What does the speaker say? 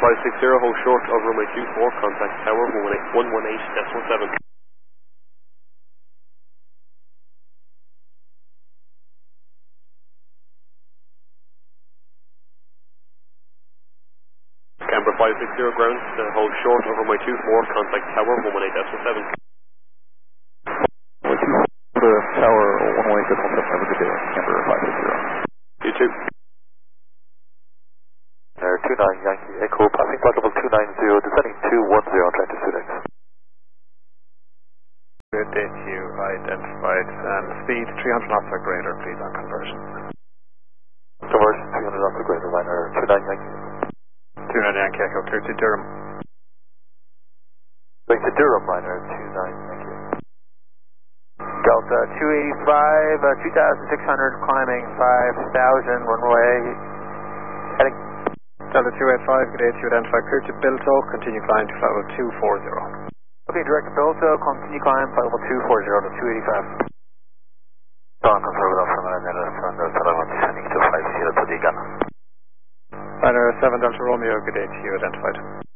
560, hold short of runway 24, contact tower 118.7. Canberra 560, ground, hold short of runway 24, contact tower 118.7. The tower 118.7, have a good day, Canberra 560. You too. Air 29 Yankee Echo, passing flight level 290, descending 210, trying to Sudex. Good day to you, identified, speed 300 knots or greater, please, on conversion. Conversion 300 knots or greater, liner 29 Yankee Echo. 29 Yankee Echo, clear to Durham. Going to Durham, liner 29 Yankee Echo. Delta 285, 2,600, climbing 5,000, runway, heading. Delta 285, good day to you, identified, clear to Bilto, continue climb to flight level 240. Okay, direct to Bilto, continue climb, flight level 240 to 285. Don't confirm with us from Liner 7 Delta Lima, descending to 50 to Digan. Liner 7 Delta Romeo, good day to you, identified.